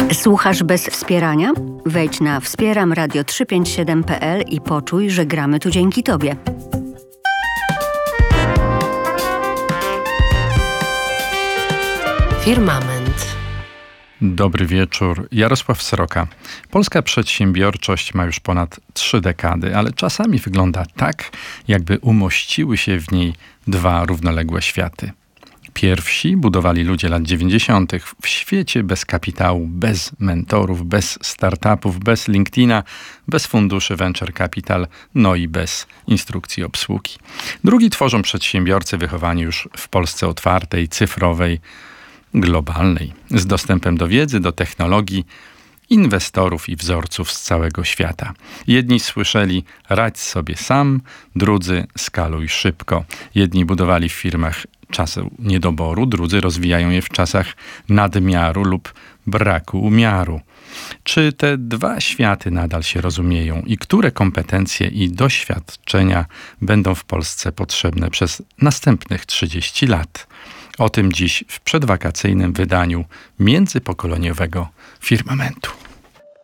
Słuchasz bez wspierania? Wejdź na wspieramradio357.pl i poczuj, że gramy tu dzięki Tobie. Firmament. Dobry wieczór. Jarosław Sroka. Polska przedsiębiorczość ma już ponad 3 dekady, ale czasami wygląda tak, jakby umościły się w niej dwa równoległe światy. Pierwsi budowali ludzie lat 90. w świecie bez kapitału, bez mentorów, bez startupów, bez LinkedIna, bez funduszy venture capital, no i bez instrukcji obsługi. Drugi tworzą przedsiębiorcy wychowani już w Polsce otwartej, cyfrowej, globalnej, z dostępem do wiedzy, do technologii, inwestorów i wzorców z całego świata. Jedni słyszeli radź sobie sam, drudzy skaluj szybko. Jedni budowali w firmach czasu niedoboru, drudzy rozwijają je w czasach nadmiaru lub braku umiaru. Czy te dwa światy nadal się rozumieją i które kompetencje i doświadczenia będą w Polsce potrzebne przez następnych 30 lat? O tym dziś w przedwakacyjnym wydaniu międzypokoleniowego Firmamentu.